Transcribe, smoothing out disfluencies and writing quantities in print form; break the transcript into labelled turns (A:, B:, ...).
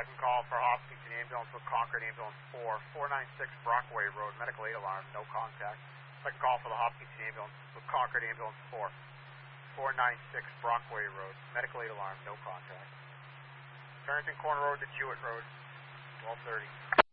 A: Second call for Hopkinton Ambulance with Concord Ambulance 4, 496 Brockway Road, medical aid alarm, no contact. Second call for the Hopkinton Ambulance with Concord Ambulance 4, 496 Brockway Road, medical aid alarm, no contact. Farrington Corner Road to Jewett Road, 1230.